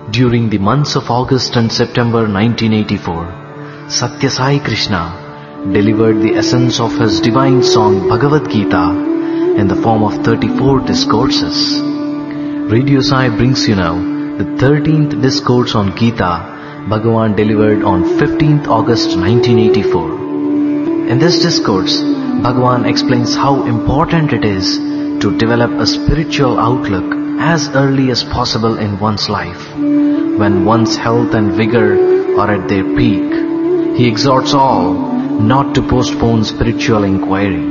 During the months of August and September 1984, Satya Sai Krishna delivered the essence of his divine song Bhagavad Gita in the form of 34 discourses. Radio Sai brings you now the 13th discourse on Gita Bhagavan delivered on 15th August 1984. In this discourse, Bhagavan explains how important it is to develop a spiritual outlook as early as possible in one's life, when one's health and vigor are at their peak. He exhorts all not to postpone spiritual inquiry.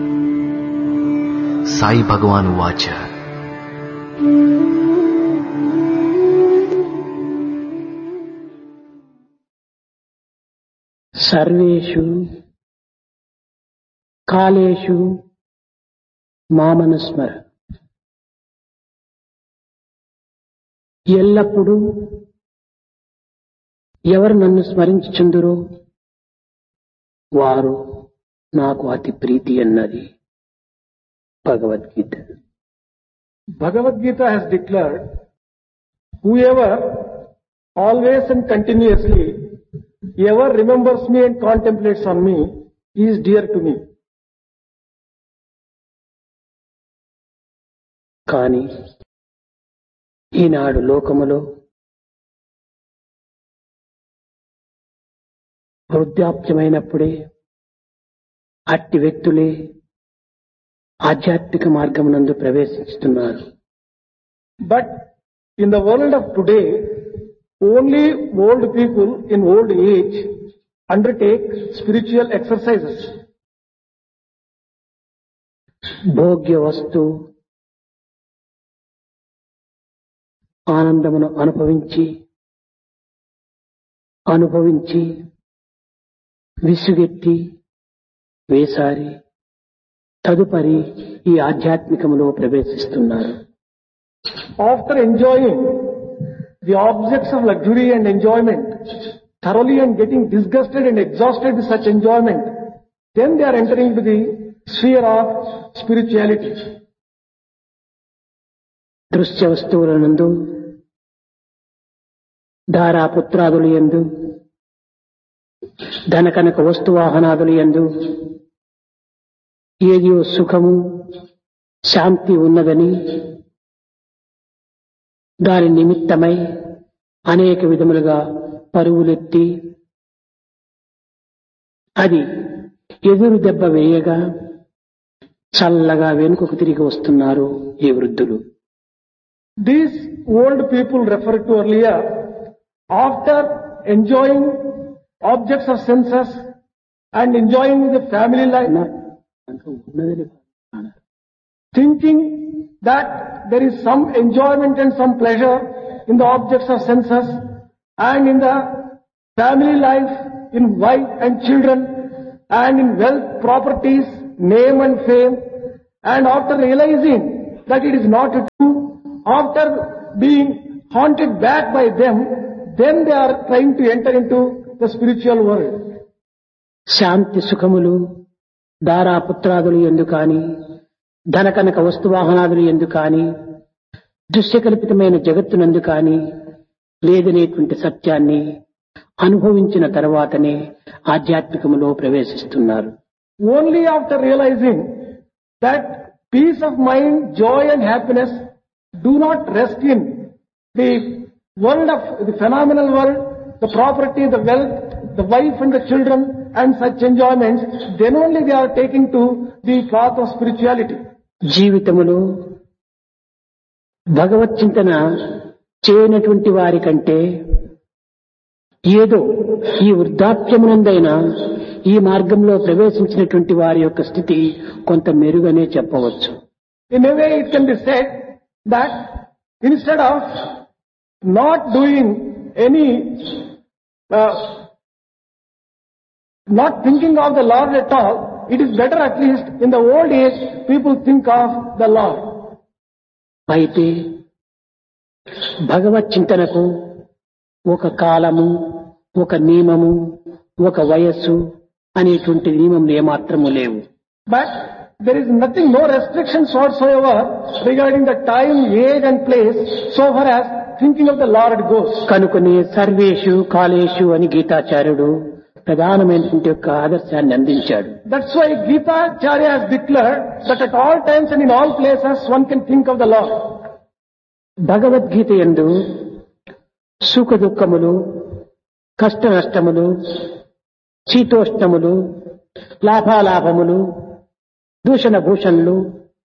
Sai Bhagavan Uvacha. Sarveshu Kaleshu Mamanusmara. ఎల్లప్పుడూ ఎవరు నన్ను స్మరించుచుందురో వారు నాకు అతి ప్రీతి అన్నది Bhagavad Gita. Bhagavad Gita has declared, whoever always and continuously ever remembers me and contemplates on me is dear to me. కానీ ఈనాడు లోకములో వృద్ధాప్యమైనప్పుడే అట్టి వ్యక్తులే ఆధ్యాత్మిక మార్గమునందు ప్రవేశిస్తున్నారు. But in the world of today, only old people in old age undertake spiritual exercises. భోగ్య వస్తు ఆనందమును అనుభవించి విసుగెత్తి వేసారి తదుపరి ఈ ఆధ్యాత్మికములో ప్రవేశిస్తున్నారు. After enjoying the objects of luxury and enjoyment thoroughly and getting disgusted and exhausted with such enjoyment, then they are entering into the sphere of spirituality. దృశ్య వస్తువులనందు ధారాపుత్రాదులు యందు ధనకనక వస్తువాహనాదులు యందు ఏదో సుఖము శాంతి ఉన్నదని దాని నిమిత్తమై అనేక విధములుగా పరుగులెత్తి అది ఎదురు దెబ్బ వేయగా చల్లగా వెనుకకు తిరిగి వస్తున్నారు ఈ వృద్ధులు. These old people referred to earlier, after enjoying objects of senses and enjoying the family life, thinking that there is some enjoyment and some pleasure in the objects of senses and in the family life, in wife and children and in wealth, properties, name and fame, and after realizing that it is not true, after being haunted back by them, then they are trying to enter into the spiritual world. శాంతి సుఖములు దారాపుత్రాదులు యందు కాని ధనకనక వస్తువాహనాదులు యందు కాని దృశ్యకల్పితమైన జగత్తునందు కాని లేదనేటువంటి సత్యాన్ని అనుభవించిన తర్వాతనే ఆధ్యాత్మికములో ప్రవేశిస్తున్నారు. Only after realizing that peace of mind, joy and happiness do not rest in the world of the phenomenal world, the property, the wealth, the wife and the children and such enjoyments, then only they are taking to the path of spirituality. జీవితములో భగవత్ చింతన చేయనటువంటి వారి కంటే ఏదో ఈ వృద్ధాప్యమునందైనా ఈ మార్గంలో ప్రవేశించినటువంటి వారి యొక్క స్థితి కొంత మెరుగనే చెప్పవచ్చు. In a way it can be said that instead of not doing any, not thinking of the Lord at all, it is better at least in the old age people think of the Lord. అయితే భగవత్ చింతనకు ఒక కాలము, ఒక నియమము, ఒక వయస్సు అనేటువంటి నియమం ఏమాత్రము లేవు. But there is nothing, no restrictions whatsoever regarding the time, age and place so far as thinking of the Lord goes. కనుకొని సర్వేషు కాలేషు అని గీతాచార్యుడు ప్రధానమైనటువంటి యొక్క ఆదర్శాన్ని అందించాడు. That's why Gita Acharya has declared that at all times and in all places one can think of the Lord. Bhagavad Gita యందు సుఖ దుఃఖములు, కష్ట నష్టములు, శీతోష్ణములు, లాభాలాభములు, దూషణ భూషణలు,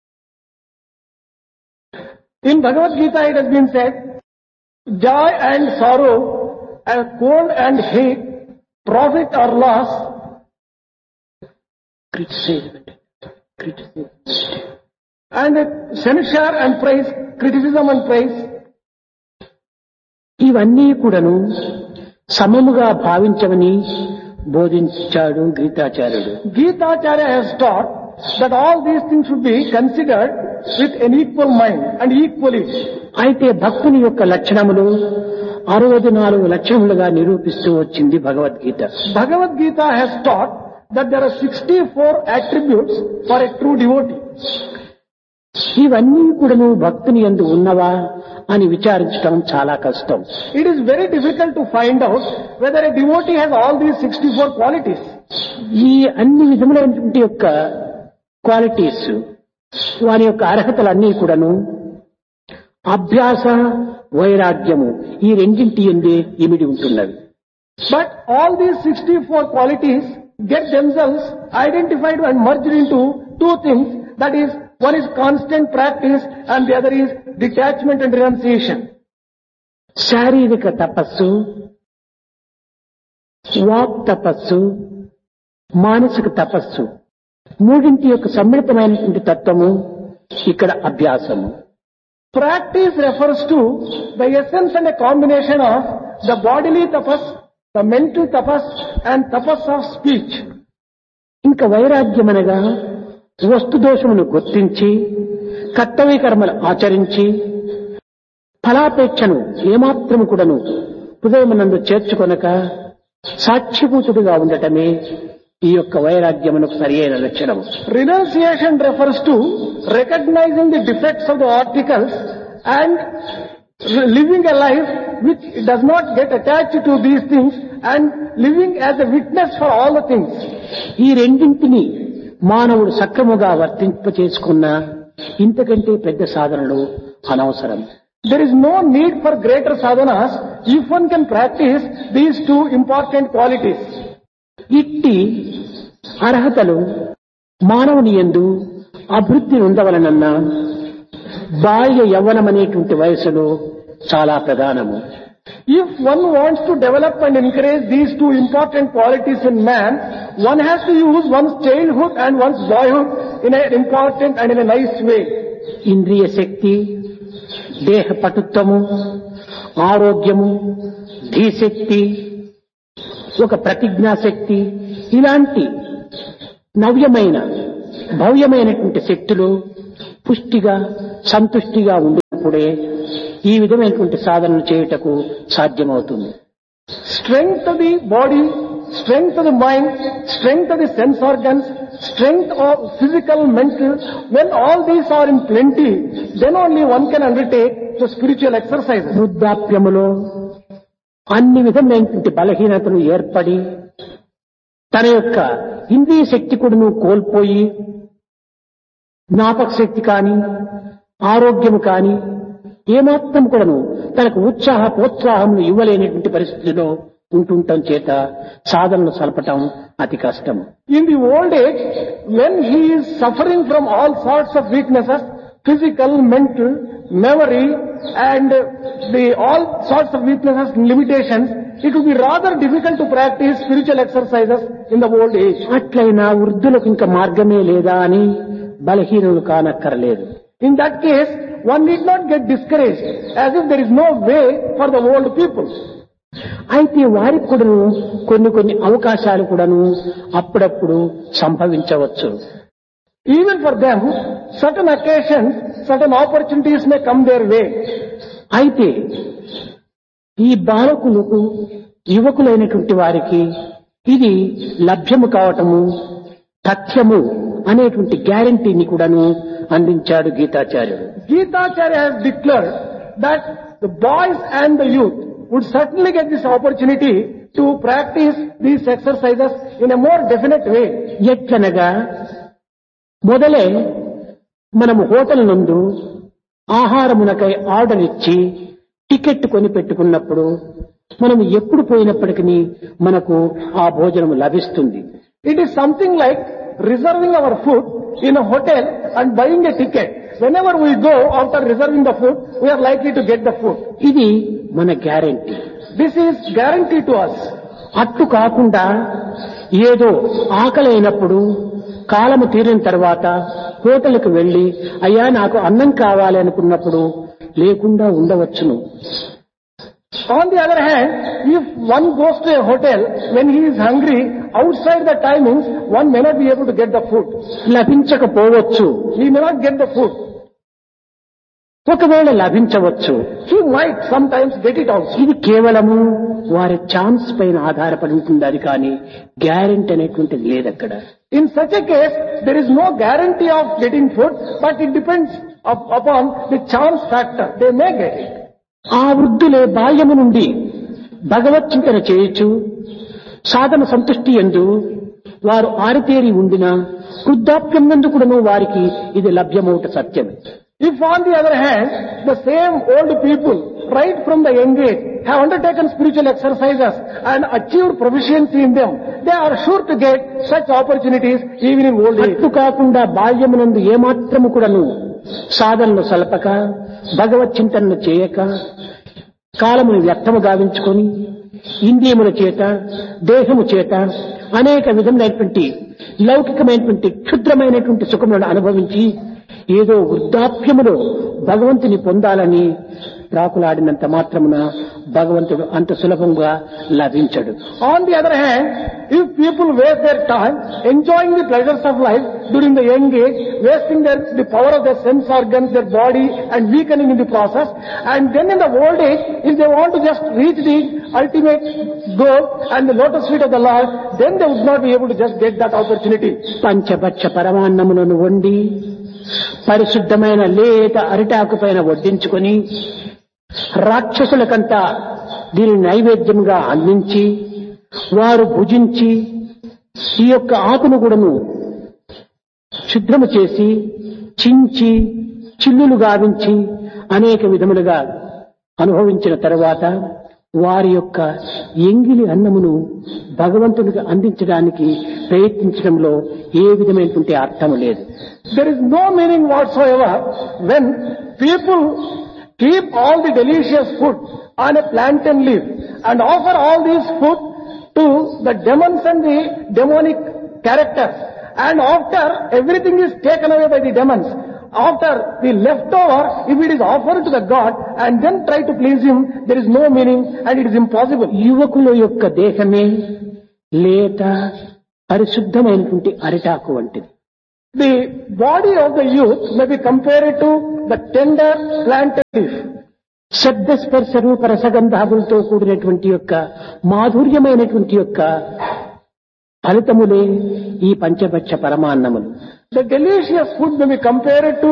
In Bhagavad Gita it has been said, joy and sorrow, and cold and heat, profit or loss, criticism, and censure and praise, criticism and praise. ఇవన్నీ కూడాను సమముగా భావించమని బోధించాడు గీతాచార్యుడు. Gita Acharya has taught that all these things should be considered with an equal mind and equally. అయితే భక్తుని యొక్క లక్షణములు 64 లక్షణములుగా నిరూపిస్తూ వచ్చింది Bhagavad Gita. Bhagavad Gita has taught that there are 64 attributes for a true devotee. ఇవన్నీ కూడాను భక్తుని యందు ఉన్నవా అని విచారించడం చాలా కష్టం. It is very difficult to find out whether a devotee has all these 64 qualities. ఈ అన్ని విధములైనటువంటి యొక్క క్వాలిటీస్, వారి యొక్క అర్హతలన్నీ కూడాను అభ్యాస, వైరాగ్యము ఈ రెండింటి యందే ఇమిడి ఉంటున్నవి. But all these 64 qualities get themselves identified and merged into two things. That is, one is constant practice and the other is detachment and renunciation. శారీరక తపస్సు, వాక్ తపస్సు, మానసిక తపస్సు మూడింటి యొక్క సమ్మిళితమైనటువంటి తత్వము ఇక్కడ అభ్యాసము. Practice refers to the essence and a combination of the bodily tapas, the mental tapas and tapas of speech. ఇంకా వైరాగ్యమనగా వస్తు దోషమును గుర్తించి కర్తవ్య కర్మలు ఆచరించి ఫలాపేక్షను ఏమాత్రము కూడాను హృదయమునందు చేర్చుకొనక సాక్షిభూతుడిగా ఉండటమే ఈ యొక్క వైరాగ్యమునకు సరియైన లక్షణము. Renunciation refers to recognizing the defects of the articles and living a life which does not get attached to these things and living as a witness for all the things. ఈ రెండింటిని మానవుడు సక్రముగా వర్తింపచేసుకున్న ఇంతకంటే పెద్ద సాధనలు అనవసరం. There is no need for greater sadhanas if one can practice these two important qualities. ఇట్టి అర్హతలు మానవుని యందు అభివృద్ధి ఉండవలనన్నా బాల్య యవ్వనమనేటువంటి వయసులో చాలా ప్రధానము. If one wants to develop and encourage these two important qualities in man, one has to use one's childhood and one's boyhood in an important and in a nice way. ఇంద్రియ శక్తి, దేహ పటుత్వము, ఆరోగ్యము, ధీశక్తి, ఒక ప్రతిజ్ఞాశక్తి ఇలాంటి నవ్యమైన భవ్యమైనటువంటి శక్తులు పుష్టిగా సంతుష్టిగా ఉన్నప్పుడే ఈ విధమైనటువంటి సాధనలు చేయుటకు సాధ్యమవుతుంది. Strength of the body, strength of the mind, strength of the sense organs, strength of physical, mental, when all these are in plenty, then only one can undertake the spiritual exercises. వృద్ధాప్యములో అన్ని విధమైనటువంటి బలహీనతలు ఏర్పడి తన యొక్క ఇంద్రియ శక్తి కూడాను కోల్పోయి జ్ఞాపక శక్తి కాని ఆరోగ్యము కాని ఏమాత్రం కూడాను తనకు ప్రోత్సాహములు ఇవ్వలేనటువంటి పరిస్థితిలో ఉంటుండటం చేత సాధనలు సలపటం అతి కష్టం. In the old age, when he is suffering from all sorts of weaknesses, physical, mental, memory and all sorts of weaknesses and limitations, it would be rather difficult to practice spiritual exercises in the old age. అట్లయినా వృద్ధులకు ఇంకా మార్గమే లేదా అని బలహీనులు కానక్కర్లేదు. In that case, one need not get discouraged as if there is no way for the old people. అయితే వారికి కూడాను కొన్ని అవకాశాలు కూడాను అప్పుడప్పుడు సంభవించవచ్చు. Even for them, certain occasions, certain opportunities may come their way. అయితే ఈ బాలకులకు యువకులైనటువంటి వారికి ఇది లభ్యము కావటము తథ్యము అనేటువంటి గ్యారంటీని కూడాను అందించాడు గీతాచార్యుడు. Gita Acharya has declared that the boys and the youth would certainly get this opportunity to practice these exercises in a more definite way. ఎట్లనగా మొదలే మనము హోటల్ నందు ఆహారమునకై ఆర్డర్ ఇచ్చి టికెట్ కొని పెట్టుకున్నప్పుడు మనం ఎప్పుడు పోయినప్పటికీ మనకు ఆ భోజనం లభిస్తుంది. It is something like reserving our food in a hotel and buying a ticket. Whenever we go after reserving the food, we are likely to get the food. ఇది మన guarantee. This is guaranteed to us. అట్టు కాకుండా ఏదో ఆకలైనప్పుడు కాలము తీరిన తర్వాత హోటల్కి వెళ్లి అయ్యా నాకు అన్నం కావాలి అనుకున్నప్పుడు లేకుండా ఉండవచ్చును. On the other hand, if one goes to a hotel when he is hungry, outside the timings, one may not be able to get the food. లభించకపోవచ్చు. He may not get the food. ఒకవేళ లభించవచ్చు. He might sometimes get it also. ఇది కేవలము వారి chance పైన ఆధారపడి ఉంటుంది. అది కానీ guarantee అనేటువంటిది లేదు అక్కడ. In such a case, there is no guarantee of getting food, but it depends upon the chance factor. They may get it. ఆ వృద్ధులే బాల్యము నుండి భగవత్ చింతన చేయొచ్చు. సాధన సంతుష్టి యందు వారు ఆరితేరి ఉండిన వృద్ధాప్యం నందు కూడాను వారికి ఇది లభ్యమవుట సత్యం. If on the other hand, the same old people, right from the young age, have undertaken spiritual exercises and achieved proficiency in them, they are sure to get such opportunities even in old age. అట్టు కాకుండా బాల్యమునందు ఏమాత్రము కూడాను సాధనలు సలపక భగవత్ చింతనను చేయక కాలమును వ్యర్థము గావించుకొని ఇంద్రియముల చేత దేహము చేత అనేక విధమైనటువంటి లౌకికమైనటువంటి క్షుద్రమైనటువంటి సుఖములను అనుభవించి ఏదో వృద్ధాప్యములో భగవంతుని పొందాలని ప్రాకులాడినంత మాత్రమున భగవంతుడు అంత సులభంగా లభించడు. On the other hand, if people waste their time enjoying the pleasures of life during the young age, wasting the power of their sense organs, their body, and weakening in the process, and then in the old age, if they want to just reach the ultimate goal and the lotus feet of the Lord, then they would not be able to just get that opportunity. పంచభక్ష పరమాన్నములను వండి పరిశుద్ధమైన లేత అరిటాకు పైన వడ్డించుకొని రాక్షసులకంతా దీని నైవేద్యంగా అందించి వారు భుజించి ఈ యొక్క ఆకును కూడాను ఛిద్రము చేసి చించి చిల్లులు గావించి అనేక విధములుగా అనుభవించిన తర్వాత వారి యొక్క ఎంగిలి అన్నమును భగవంతునికి అందించడానికి ప్రయత్నించడంలో ఏ విధమైనటువంటి అర్థం లేదు. There is no meaning whatsoever when people keep all the delicious food on a plantain leaf and offer all these food to the demons and the demonic characters, and after everything is taken away by the demons, after the leftover, if it is offered to the God and then try to please him, there is no meaning and it is impossible. యువకుల యొక్క దేహమే లేత పరిశుద్ధమైనటువంటి అరిటాకు వంటిది. The body of the youth may be compared to the tender plantain leaf. శబ్ద స్పర్శ రూప రసగంధాదులతో కూడినటువంటి యొక్క మాధుర్యమైనటువంటి యొక్క ఫలితములే ఈ పంచభక్ష పరమాన్నములు. The delicious food may be compared to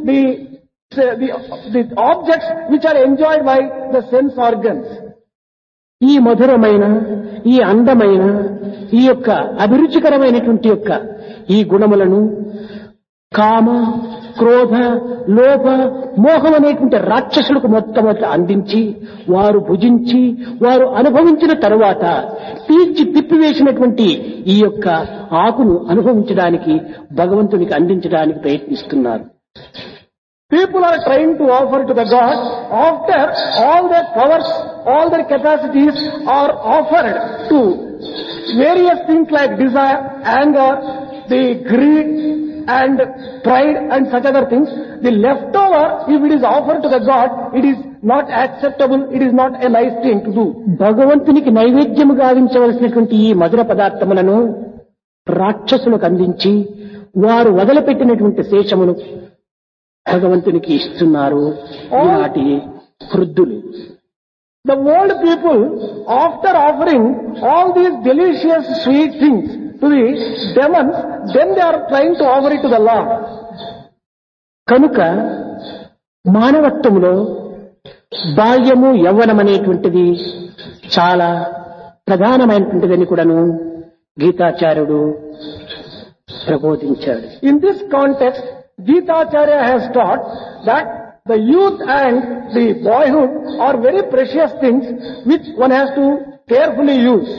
the objects which are enjoyed by the sense organs. ఈ మధురమైన ఈ అందమైన ఈ యొక్క అభిరుచికరమైనటువంటి యొక్క ఈ గుణములను కామ క్రోధ లోభ మోహం అనేటువంటి రాక్షసులకు మొట్టమొదట అందించి వారు భుజించి వారు అనుభవించిన తరువాత పీల్చి తిప్పివేసినటువంటి ఈ యొక్క ఆకును అనుభవించడానికి భగవంతునికి అందించడానికి ప్రయత్నిస్తున్నారు. People are trying to offer to the God after all their powers, all their capacities are offered to various things like desire, anger, the greed and pride and such other things. The leftover, if it is offered to the God, it is not acceptable, it is not a nice thing to do. భగవంతునికి నైవేద్యము గావించవలసినటువంటి ఈ మధుర పదార్థములను రాక్షసులకు అందించి వారు వదిలిపెట్టినటువంటి శేషమును భగవంతునికి ఇస్తున్నారు ఈనాటి వృద్ధులు. The old people, after offering all these delicious sweet things to the demons, then they are trying to offer it to the Lord. కనుక మానవత్వంలో బాల్యము యవ్వనం అనేటువంటిది చాలా ప్రధానమైనటువంటిదని కూడాను గీతాచార్యుడు ప్రబోధించాడు. In this context, Gitacharya has taught that the youth and the boyhood are very precious things which one has to carefully use.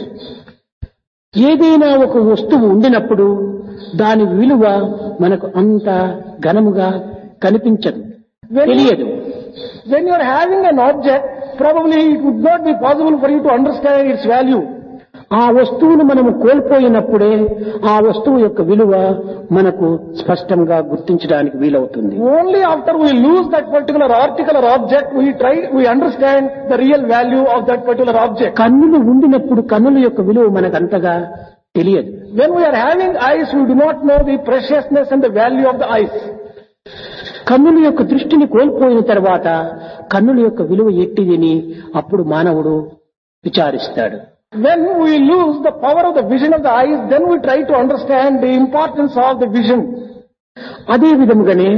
ఏదైనా ఒక వస్తువు ఉండినప్పుడు దాని విలువ మనకు అంత ఘనముగా కనిపించదు, తెలియదు. When you are having an object, probably it would not be possible for you to understand its value. ఆ వస్తువును మనము కోల్పోయినప్పుడే ఆ వస్తువు యొక్క విలువ మనకు స్పష్టంగా గుర్తించడానికి వీలవుతుంది. Only after we lose that particular article or object, we understand the real value of that particular object. కన్నులు ఉండినప్పుడు కన్నుల యొక్క విలువ మనకు అంతగా తెలియదు. When we are having eyes, we do not know the preciousness and the value of the eyes. కన్నుల యొక్క దృష్టిని కోల్పోయిన తర్వాత కన్నుల యొక్క విలువ ఎట్టిదని అప్పుడు మానవుడు విచారిస్తాడు. When we lose the power of the vision of the eyes, then we try to understand the importance of the vision. అదే విధముగానే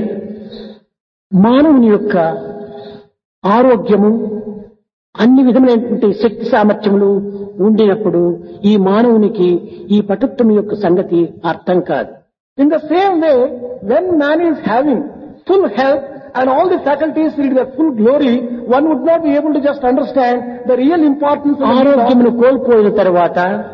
మానవుని యొక్క ఆరోగ్యము అన్ని విధములైనటువంటి శక్తి సామర్థ్యములు ఉండినప్పుడు ఈ మానవునికి ఈ పటుత్వం యొక్క సంగతి అర్థం కాదు. In the same way, when man is having full health and all the faculties in their full glory, one would not be able to just understand the real importance of ఆరోగ్యమును కోల్పోయిన తర్వాత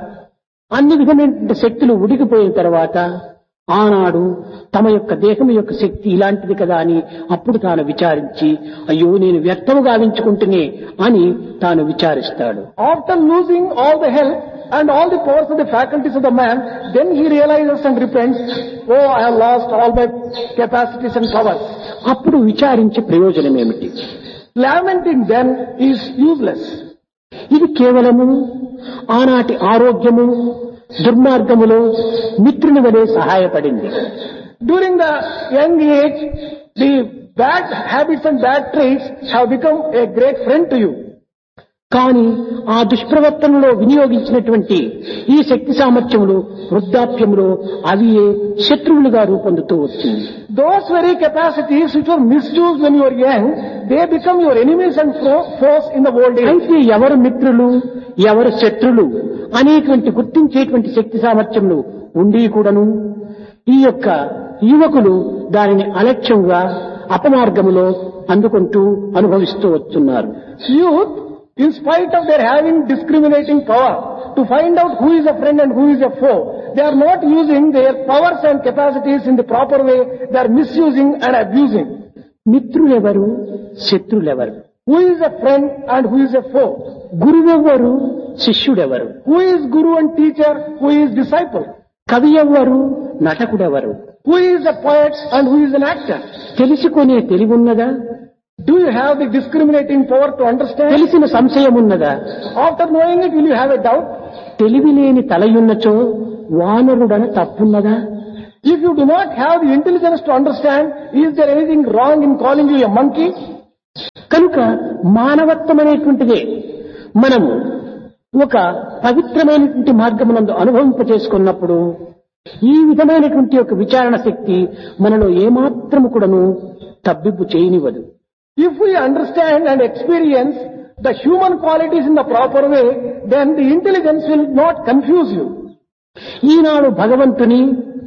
అన్ని విధమైన శక్తులు ఉడికిపోయిన తర్వాత ఆనాడు తమ యొక్క దేహం యొక్క శక్తి ఇలాంటిది కదా అని అప్పుడు తాను విచారించి అయ్యో నేను వ్యర్థము గావించుకుంటునే అని తాను విచారిస్తాడు. After losing all the health and all the powers of the faculties of the man, then he realizes and repents, oh, I have lost all my capacities and powers. అప్పుడు విచారించే ప్రయోజనం ఏమిటి? Lamenting then is useless. ఇది కేవలము ఆనాటి ఆరోగ్యము దుర్మార్గములో మిత్రుని వలె సహాయపడింది. During the young age, the bad habits and bad traits have become a great friend to you. కానీ ఆ దుష్ప్రవర్తనలో వినియోగించినటువంటి ఈ శక్తి సామర్థ్యములు వృద్ధాప్యంలో అవి శత్రువులుగా రూపొందుతూ వచ్చింది. Those very capacities which were misused when you were young, they become your enemies and foes in the old age. అయితే ఎవరు మిత్రులు ఎవరు శత్రులు అనేటువంటి గుర్తించేటువంటి శక్తి సామర్థ్యములు ఉండి కూడాను ఈ యొక్క యువకులు దానిని అలక్ష్యంగా అపమార్గములో అందుకుంటూ అనుభవిస్తూ వస్తున్నారు. Youth, in spite of their having discriminating power to find out who is a friend and who is a foe, they are not using their powers and capacities in the proper way. They are misusing and abusing. మిత్రులెవరు శత్రులెవరు? Who is a friend and who is a foe? గురువెవ్వరు శిష్యుడెవరు? Who is guru and teacher? Who is disciple? కవి ఎవ్వరు నటకుడెవరు? Who is a poet and who is an actor? తెలుసుకునే తెలివున్నదా? Do you have the discriminating power to understand? తెలిసిన సంశయం ఉన్నదా? After knowing it, will you have a doubt? తెలివిలేని తలయున్నచో వానరుడన తప్పున్నదా? If you do not have the intelligence to understand, is there anything wrong in calling you a monkey? కనుక మానవత్వం అనేటువంటిదే మనము ఒక పవిత్రమైనటువంటి మార్గమునందు అనుభవింపచేసుకున్నప్పుడు ఈ విధమైనటువంటి ఒక విచారణ శక్తి మనలో ఏమాత్రము కూడాను తబ్బిబ్బు చేయనివ్వదు. If we understand and experience the human qualities in the proper way, then the intelligence will not confuse you. ఈనాడు భగవంతుని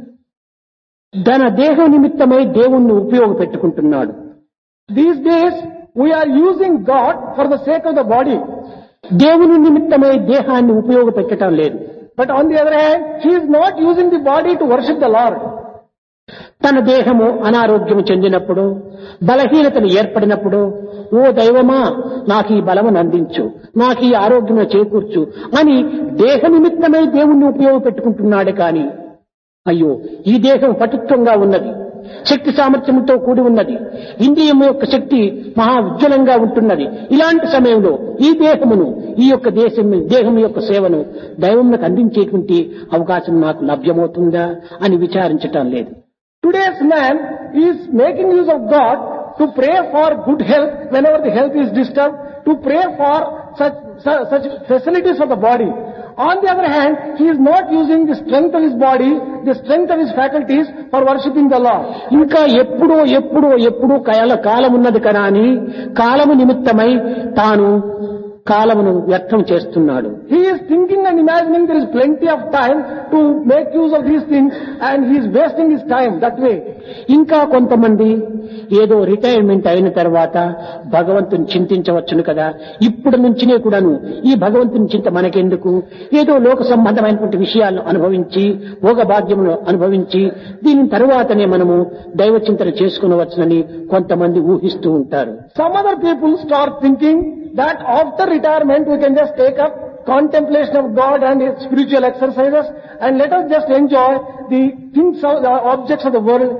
తన దేహ నిమిత్తమై దేవుణ్ణి ఉపయోగపెట్టుకుంటున్నాడు. These days, we are using God for the sake of the body. దేవుని నిమిత్తమై దేహాన్ని ఉపయోగపెట్టడం లేదు. But on the other hand, he is not using the body to worship the Lord. తన దేహము అనారోగ్యము చెందినప్పుడు బలహీనతను ఏర్పడినప్పుడు ఓ దైవమా నాకు ఈ బలమును అందించు, నాకు ఈ ఆరోగ్యము చేకూర్చు అని దేహ నిమిత్తమై దేవుణ్ణి ఉపయోగపెట్టుకుంటున్నాడే కాని అయ్యో ఈ దేహం పటుత్వంగా ఉన్నది, శక్తి సామర్థ్యంతో కూడి ఉన్నది, ఇంద్రియం యొక్క శక్తి మహా ఉజ్వలంగా ఉంటున్నది, ఇలాంటి సమయంలో ఈ దేహమును ఈ యొక్క దేహం యొక్క సేవను దైవంకు అందించేటువంటి అవకాశం నాకు లభ్యమవుతుందా అని విచారించటం లేదు. Today's man is making use of God to pray for good health whenever the health is disturbed, to pray for such facilities for the body. On the other hand, he is not using the strength of his body, the strength of his faculties for worshipping the Lord. ఇంకా ఎప్పుడో కాలమున్నది కదా అని కాలము నిమిత్తమై తాను కాలమును వ్యర్థం చేస్తున్నాడు. He is thinking and imagining there is plenty of time to make use of these things, and he is wasting his time that way. ఇంకా కొంతమంది ఏదో రిటైర్మెంట్ అయిన తర్వాత భగవంతుని చింతించవచ్చును కదా, ఇప్పుడు నుంచినే కూడాను ఈ భగవంతుని చింత మనకెందుకు, ఏదో లోక సంబంధమైనటువంటి విషయాలను అనుభవించి భోగభాగ్యమును అనుభవించి దీని తరువాతనే మనము దైవ చింతన చేసుకునవచ్చునని కొంతమంది ఊహిస్తూ ఉంటారు. Some other people start thinking that after retirement we can just take up contemplation of God and His spiritual exercises, and let us just enjoy the things of the objects of the world.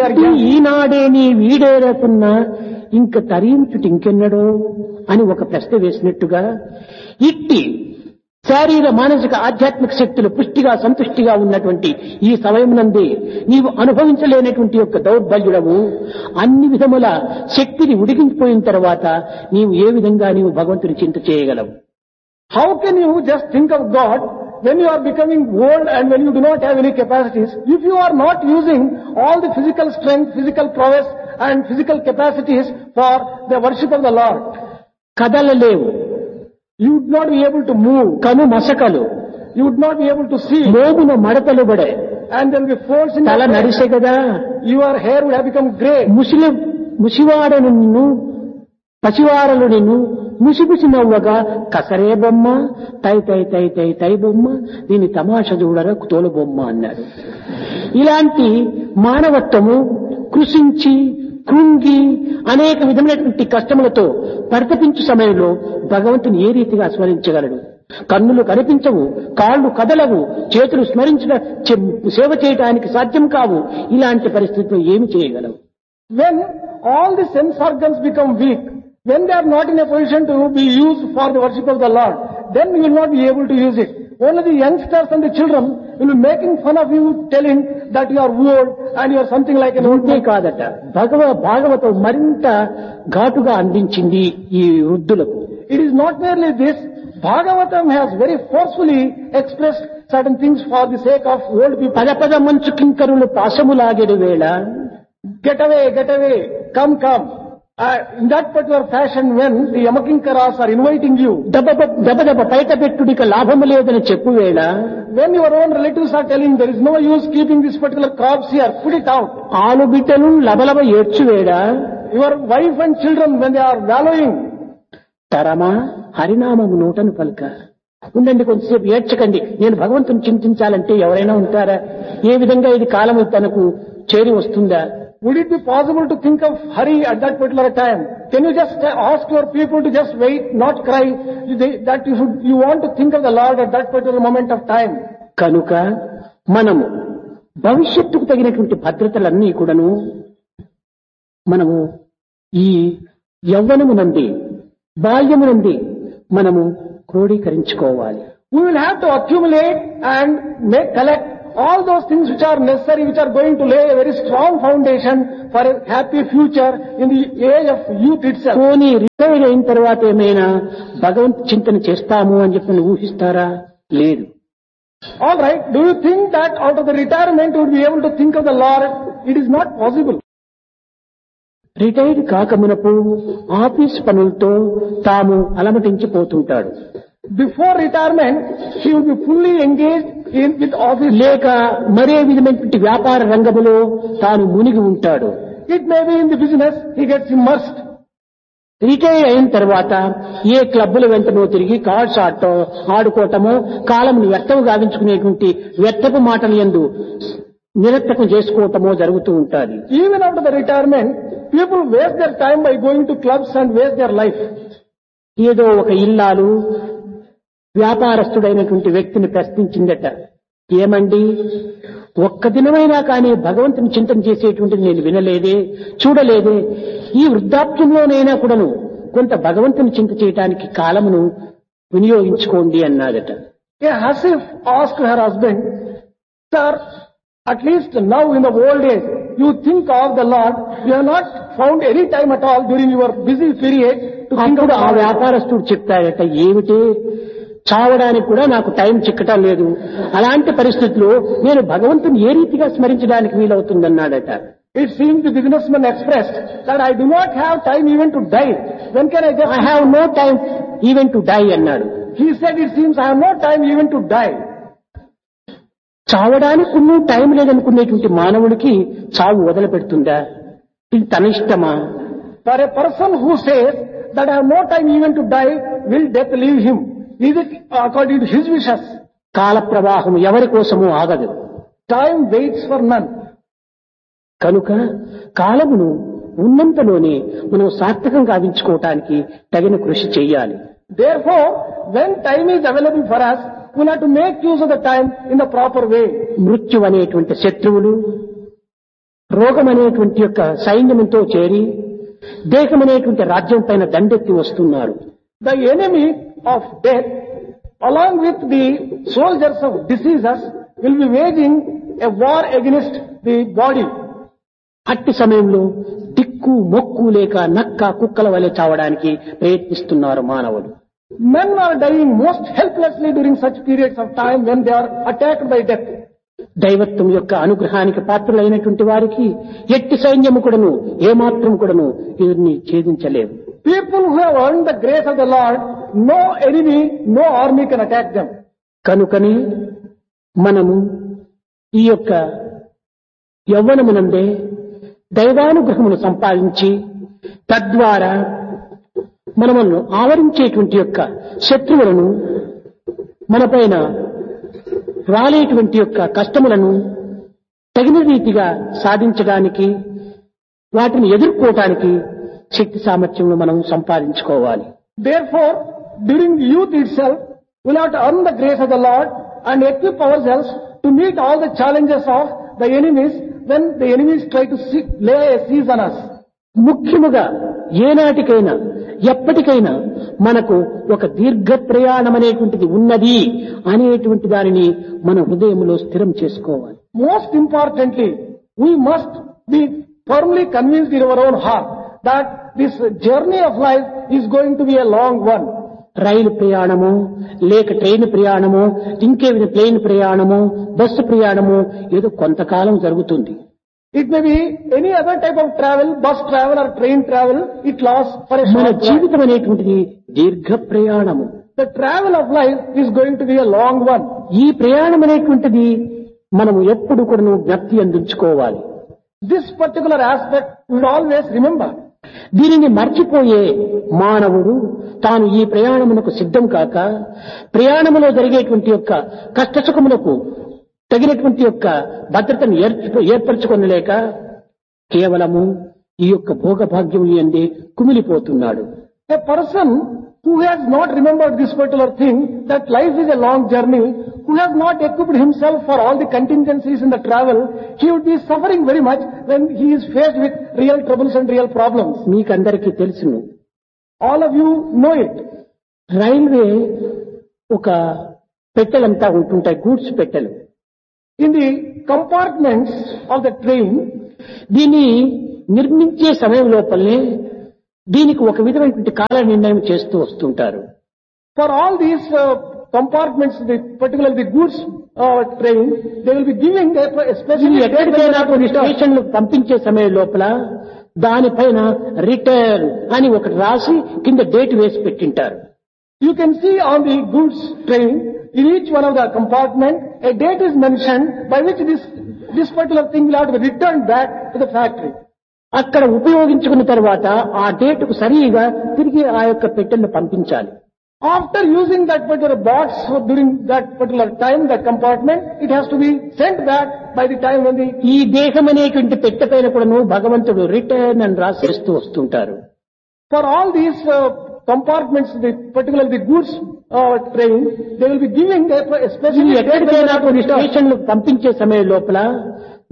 ఈనాడే నీ వీడేరకున్నా ఇంక తరించుటి ఇంకెన్నడో అని ఒక ప్రశ్న వేసినట్టుగా ఇట్టి శారీర మానసిక ఆధ్యాత్మిక శక్తులు పుష్టిగా సంతుష్టిగా ఉన్నటువంటి ఈ సమయమునందే నీవు అనుభవించలేనటువంటి యొక్క దౌర్బల్యుడవు అన్ని విధముల శక్తిని ఉడికించిపోయిన తర్వాత నీవు ఏ విధంగా నీవు భగవంతుని చింత చేయగలవు? How can you just think of God when you are becoming old and when you do not have any capacities? If you are not using all the physical strength, physical prowess and physical capacities for the worship of the Lord, కదలలేవు, you would not be able to move. కను మసకలు, You would not be able to see. మోమున మడతలు పడే, And there will be folds in తల your head. నడిసే కదా, Your hair would have become grey. ముసివాడను నిన్ను పసివారలు నిన్ను ముసిముసి నవ్వగా కసరే బొమ్మ తై తై తై తై తై బొమ్మ దీని తమాష చూడరా తోలు బొమ్మ అన్నాడు. ఇలాంటి మానవత్వము కృషించి కృంగి అనేక విధమైనటువంటి కష్టములతో పరితపించు సమయంలో భగవంతుని ఏ రీతిగా స్మరించగలడు? కన్నులు కనిపించవు, కాళ్ళు కదలవు, చేతులు సేవ చేయడానికి సాధ్యం కావు. ఇలాంటి పరిస్థితిలో ఏమి చేయగలవు? When all the sense organs become weak, when they are not in a position to be used for the worship of the Lord, then you will not be able to use it. Only the youngsters and the children will be making fun of you, telling that you are old and you are something like an old అంతే man. కాదట, భాగవతం మరింత ఘాటుగా అందించింది ఈ వృద్ధులకు. It is not merely this. Bhagavatam has very forcefully expressed certain things for the sake of old people. పద మంచు కింకరులు పాశములాగెడు వేళ, Get away, come. In that particular fashion, when the Yamakinkaras are inviting you, దబ బయట పెట్టుడిక లాభము లేదని చెప్పు వేళ, when your own relatives are telling there is no use keeping this particular crops here, put it out. ఆలు బిడ్డలు లబలబ ఏడ్చు వేళ, Your wife and children, when they are wallowing, తరమా హరినామము నోటను పలుక. ఉండండి, కొంతసేపు ఏడ్చకండి, నేను భగవంతుని చింతించాలంటే ఎవరైనా ఉంటారా? ఏ విధంగా ఇది కాలము తనకు చేరి వస్తుందా? would it be possible to think of Hari at that particular time? Can you just ask your people to just wait, not cry, that you want to think of the Lord at that particular moment of time? కనుక మనము భవిష్యత్తుకు తగినటువంటి భద్రతలన్నీ కూడాను మనము ఈ యవ్వనమునంది బాల్యమునంది మనము క్రోడీకరించుకోవాలి. We will have to accumulate and collect all those things which are necessary, which are going to lay a very strong foundation for a happy future in the age of youth itself. పోనీ retire అయిన తర్వాత ఏమైనా భగవంతు చింతన చేస్తాము అని చెప్పి ఊహిస్తారా? లేదు. All right, do you think that out of the retirement you would be able to think of the Lord? It is not possible. Retired కాకమునపు office పనులతో తాము అలమటించిపోతుంటాడు. Before retirement, he will be fully engaged with office. లేక మరే విధమైనటువంటి వ్యాపార రంగములో తాను మునిగి ఉంటాడు. It may be in the business, he gets immersed. Retire అయిన తర్వాత ఏ క్లబ్బుల వెంటనో తిరిగి కార్డ్స్ ఆడుకోవటమో, కాలంను వ్యర్థము గావించుకునేటువంటి వ్యర్థపు మాటలు యందు నిరర్థకం చేసుకోవటమో జరుగుతూ ఉంటాది. Even after the retirement, people waste their time by going to clubs and waste their life. ఏదో ఒక ఇల్లాలు వ్యాపారస్తుడైనటువంటి వ్యక్తిని ప్రశ్నించిందట, ఏమండి, ఒక్క దినమైనా కానీ భగవంతుని చింతన చేసేటువంటిది నేను వినలేదే, చూడలేదే. ఈ వృద్ధాప్యంలోనైనా కూడాను కొంత భగవంతుని చింత చేయటానికి కాలమును వినియోగించుకోండి అన్నాదట. A Hasif asked her husband, "Sir, at least now in the old age, you think of the Lord. You have not found any time at all during your busy period to think of అప్పుడు the ఆ Lord." వ్యాపారస్తుడు చెప్తాడట, ఏమిటి చావడానికి కూడా నాకు time చిక్కటం లేదు. అలాంటి పరిస్థితుల్లో నేను భగవంతుని ఏ రీతిగా స్మరించడానికి వీలవుతుందన్నాడట. It seems the businessman expressed that I do not have time even to die. When can I just... I have no time even to die అన్నాడు. He said, it seems I have no time even to die. చావడానికి ఉన్న time లేదనుకునేటువంటి మానవుడికి చావు వదిలిపెడుతుందా? ఇది తన ఇష్టమా? For a person who says that I have no time even to die, will death leave him? Is it according to his wishes? కాల ప్రవాహం ఎవరి కోసమూ ఆగదు. Time waits for none. కనుక కాలమును ఉన్నంతలోనే మనం సార్థకం గావించుకోవటానికి తగిన కృషి చేయాలి. Therefore, when time is available for us, we have to make use of the time in the proper way. మృత్యు అనేటువంటి శత్రువులు రోగం అనేటువంటి యొక్క సైన్యంతో చేరి దేహం అనేటువంటి రాజ్యం పైన దండెత్తి వస్తున్నారు. The enemy of death, along with the soldiers of diseases, will be waging a war against the body. అట్టి సమయంలో దిక్కు మొక్కు లేక నక్క కుక్కల వలె చావడానికి ప్రయత్నిస్తున్నారు మానవులు. Men are dying most helplessly during such periods of time when they are attacked by death. దైవత్వం యొక్క అనుగ్రహానికి పాత్రులైనటువంటి వారికి ఎట్టి సైన్యము కూడాను ఏమాత్రం కూడాను వీరిని ఛేదించలేవు. People who have earned the grace of the Lord, no enemy, no army can attack them. కనుకని మనము ఈ యొక్క యవ్వనమునందే దైవానుగ్రహమును సంపాదించి తద్వారా మనము ఆవరించేటువంటి యొక్క శత్రువులను మనపైన రాలేటువంటి యొక్క కష్టములను తగిన రీతిగా సాధించడానికి వాటిని ఎదుర్కోవటానికి శక్తి సామర్థ్యమును మనం సంపాదించుకోవాలి. Therefore, during youth itself, we will have to earn the grace of the Lord and equip ourselves to meet all the challenges of the enemies when the enemies try to lay a siege on us. ముఖ్యముగా ఏనాటికైనా ఎప్పటికైనా మనకు ఒక దీర్ఘ ప్రయాణం అనేటువంటిది ఉన్నది అనేటువంటి దానిని మన హృదయంలో స్థిరం చేసుకోవాలి. Most importantly, we must be firmly convinced in our own heart that this journey of life is going to be a long one. రైలు ప్రయాణము లేక ట్రైన్ ప్రయాణము ఇంకేమైనా ప్లేన్ ప్రయాణము బస్సు ప్రయాణము ఏదో కొంతకాలం జరుగుతుంది. It may be any other type of travel, bus travel or train travel, it lasts for a మన short while. జీవితం అనేటువంటిది దీర్ఘ ప్రయాణము. The travel of life is going to be a long one. ఈ ప్రయాణం అనేటువంటిది మనము ఎప్పుడు కూడా జ్ఞప్తి అందించుకోవాలి. This particular aspect we should always remember. దీనిని మర్చిపోయే మానవుడు తాను ఈ ప్రయాణమునకు సిద్ధం కాక ప్రయాణములో జరిగేటువంటి యొక్క కష్టసుఖములకు తగినటువంటి యొక్క భద్రతను ఏర్పరచుకొనలేక కేవలము ఈ యొక్క భోగభాగ్యములు ఎందే కుమిలిపోతున్నాడు. A person who has not remembered this particular thing, that life is a long journey, who has not equipped himself for all the contingencies in the travel, he would be suffering very much when he is faced with real troubles and real problems. మీకందరికీ తెలుసును. All of you know it. Railway ఒక పెట్టెలంతా ఉంటుంటాయి, goods పెట్టెలు. In the compartments of the train, దీన్ని నిర్మించే సమయం లోపలనే దీనికి ఒక విధమైనటువంటి కాల నిర్ణయం చేస్తూ వస్తుంటారు. for all these compartments, particularly the goods train, they will be giving a ఇది specially ఎక్కడికైనా కొన్ని స్టేషన్లు పంపించే సమయం లోపల దానిపైన రిటర్న్ అని ఒకటి రాసి కింద డేట్ వేసి పెట్టింటారు. You can see on the goods train, in each one of the compartment, a date is mentioned by which this particular thing will have to be returned back to the factory. అక్కడ ఉపయోగించుకున్న తర్వాత ఆ డేటుకు సరిగా తిరిగి ఆ యొక్క పెట్టెలను పంపించాలి. After using that particular box during that particular time, that compartment, it has to be sent back by the time when ఈ దేహం అనేటువంటి పెట్టె పైన కూడాను భగవంతుడు రిటర్న్ అని రాసేస్తూ వస్తుంటారు. for all these compartments, particularly the goods train, they will be giving a ఇది specially ఎక్కడికైనా కొన్ని స్టేషన్లు పంపించే సమయం లోపల